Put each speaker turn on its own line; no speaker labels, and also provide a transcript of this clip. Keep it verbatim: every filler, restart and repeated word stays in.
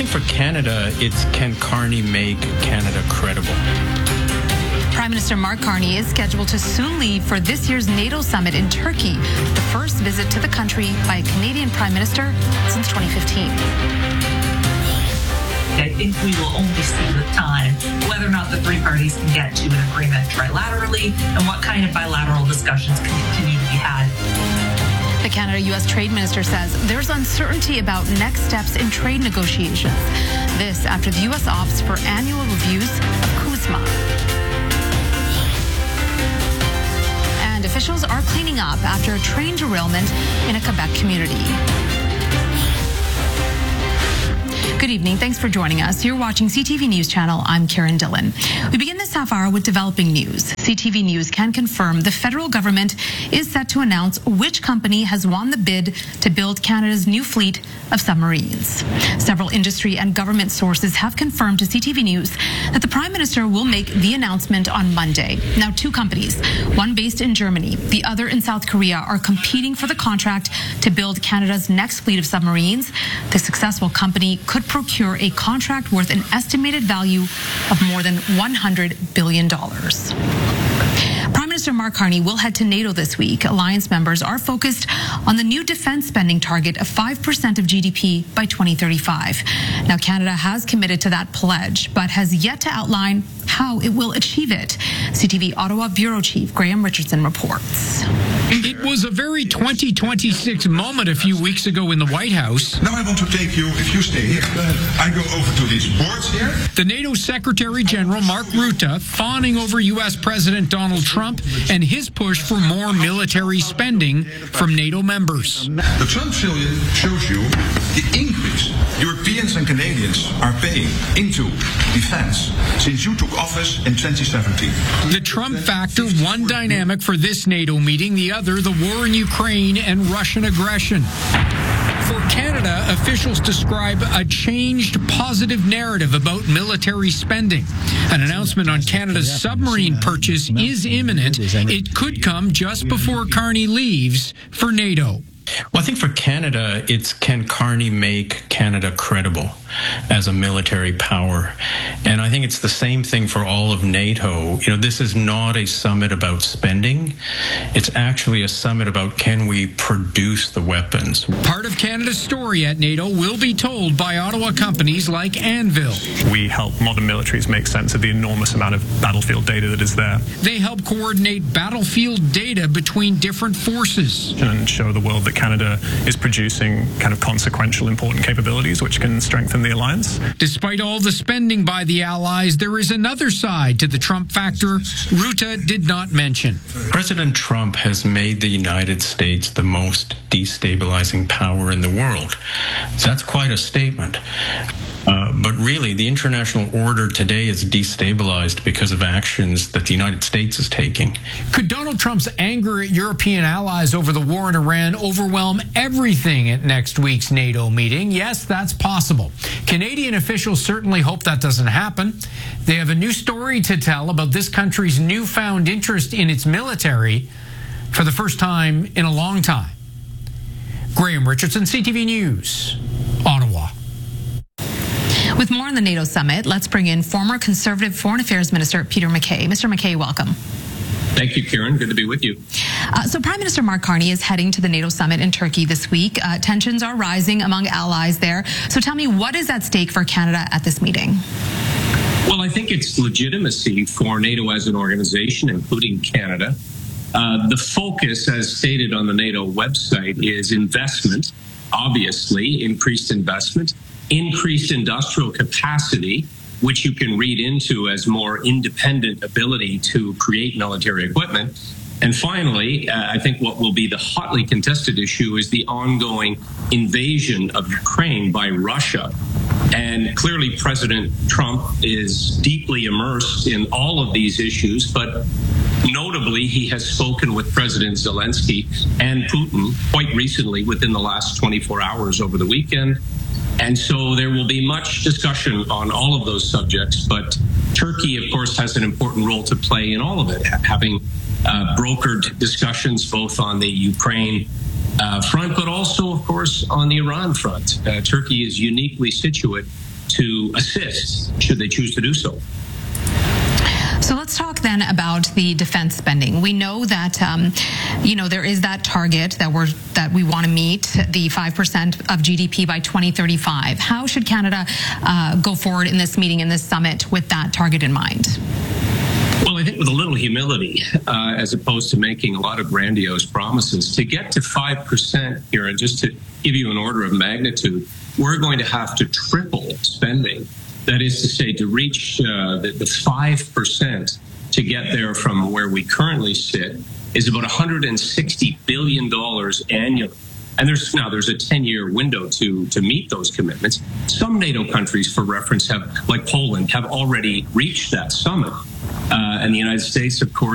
for Canada, it's can Carney make Canada credible?
Prime Minister Mark Carney is scheduled to soon leave for this year's NATO summit in Turkey, the first visit to the country by a Canadian Prime Minister since twenty fifteen.
I think we will only see with time whether or not the three parties can get to an agreement trilaterally and what kind of bilateral discussions can continue to be had.
The Canada-U S Trade Minister says there's uncertainty about next steps in trade negotiations. This after the U S opts for annual reviews of CUSMA. And officials are cleaning up after a train derailment in a Quebec community. Good evening. Thanks for joining us. You're watching C T V News Channel. I'm Karen Dillon. We begin this half hour with developing news. C T V News can confirm the federal government is set to announce which company has won the bid to build Canada's new fleet of submarines. Several industry and government sources have confirmed to C T V News that the Prime Minister will make the announcement on Monday. Now, two companies, one based in Germany, the other in South Korea, are competing for the contract to build Canada's next fleet of submarines. The successful company could procure a contract worth an estimated value of more than one hundred billion dollars. Prime Minister Mark Carney will head to NATO this week. Alliance members are focused on the new defense spending target of five percent of G D P by twenty thirty-five. Now, Canada has committed to that pledge, but has yet to outline how it will achieve it. C T V Ottawa Bureau Chief Graham Richardson reports.
It was a very twenty twenty-six moment a few weeks ago in the White House.
Now I want to take you, if you stay here, I go over to these boards here.
The NATO Secretary General Mark Rutte fawning over U S President Donald Trump and his push for more military spending from NATO members.
The Trump trillion shows you the increase Europeans and Canadians are paying into defense since you took office in twenty seventeen.
The Trump factor, one dynamic for this NATO meeting, the other, the war in Ukraine and Russian aggression. For Canada, officials describe a changed positive narrative about military spending. An announcement on Canada's submarine purchase is imminent. It could come just before Carney leaves for NATO.
Well, I think for Canada, it's can Carney make Canada credible as a military power? And I think it's the same thing for all of NATO. You know, this is not a summit about spending. It's actually a summit about can we produce the weapons.
Part of Canada's story at NATO will be told by Ottawa companies like Anvil.
We help modern militaries make sense of the enormous amount of battlefield data that is there.
They help coordinate battlefield data between different forces.
And show the world that Canada is producing kind of consequential, important capabilities which can strengthen the alliance.
Despite all the spending by the allies, there is another side to the Trump factor Rutte did not mention.
President Trump has made the United States the most destabilizing power in the world. That's quite a statement. Uh, but really, the international order today is destabilized because of actions that the United States is taking.
Could Donald Trump's anger at European allies over the war in Iran overwhelm everything at next week's NATO meeting? Yes, that's possible. Canadian officials certainly hope that doesn't happen. They have a new story to tell about this country's newfound interest in its military for the first time in a long time. Graham Richardson, C T V News, Ottawa.
With more on the NATO summit, let's bring in former Conservative Foreign Affairs Minister Peter MacKay. Mister MacKay, welcome.
Thank you, Karen. Good to be with you.
Uh, so Prime Minister Mark Carney is heading to the NATO summit in Turkey this week. Uh, tensions are rising among allies there. So tell me, what is at stake for Canada at this meeting?
Well, I think it's legitimacy for NATO as an organization, including Canada. Uh, the focus, as stated on the NATO website, is investment, obviously, increased investment, increased industrial capacity, which you can read into as more independent ability to create military equipment. And finally, uh, I think what will be the hotly contested issue is the ongoing invasion of Ukraine by Russia. And clearly, President Trump is deeply immersed in all of these issues, but notably, he has spoken with President Zelensky and Putin quite recently within the last twenty-four hours over the weekend. And so there will be much discussion on all of those subjects. But Turkey, of course, has an important role to play in all of it, having uh, brokered discussions both on the Ukraine uh, front, but also, of course, on the Iran front. Uh, Turkey is uniquely situated to assist should they choose to do so.
So let's talk then about the defense spending. We know that, um, you know, there is that target that we're that we want to meet, the five percent of G D P by twenty thirty-five. How should Canada uh, go forward in this meeting, in this summit, with that target in mind?
Well, I think with a little humility, uh, as opposed to making a lot of grandiose promises, to get to five percent here, and just to give you an order of magnitude, we're going to have to triple spending. That is to say, to reach uh, the, the five percent to get there from where we currently sit is about one hundred sixty billion dollars annually. And there's now there's a ten-year window to, to meet those commitments. Some NATO countries, for reference, have, like Poland, have already reached that summit. Uh, and the United States, of course,